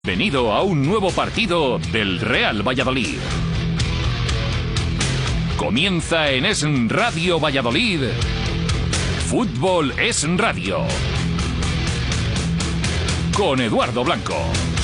Bienvenido a un nuevo partido del Real Valladolid. Comienza en Es Radio Valladolid. Fútbol es Radio. Con Eduardo Blanco.